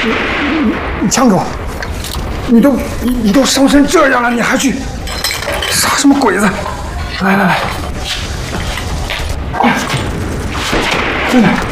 你枪给我！你都伤成这样了，你还去杀什么鬼子？来，快点！